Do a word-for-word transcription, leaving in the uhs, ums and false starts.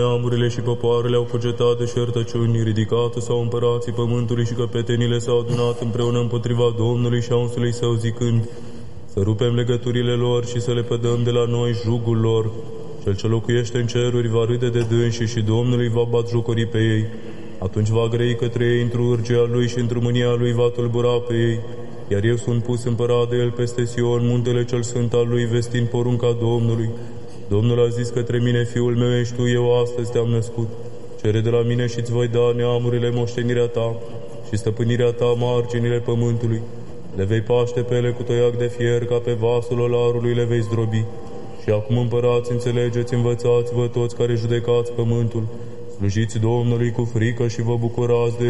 Neamurile și popoarele au cugetat de șertăciuni, ridicată sau împărații pământului și căpetenile s-au adunat împreună împotriva Domnului și a unsului său zicând: să rupem legăturile lor și să le pădăm de la noi jugul lor. Cel ce locuiește în ceruri va râde de dânsii și Domnului va batjocori pe ei. Atunci va grăi către ei într-o urgia lui și într-o mânia lui va tulbura pe ei. Iar eu sunt pus împărat de el peste Sion, muntele cel sfânt al lui, vestind porunca Domnului. Domnul a zis către mine: fiul meu ești tu, eu astăzi te-am născut. Cere de la mine și-ți voi da neamurile, moștenirea ta și stăpânirea ta, marginile pământului. Le vei paște pe ele cu toiac de fier, ca pe vasul olarului le vei zdrobi. Și acum, împărați, înțelegeți, învățați-vă toți care judecați pământul. Slujiți Domnului cu frică și vă bucurați de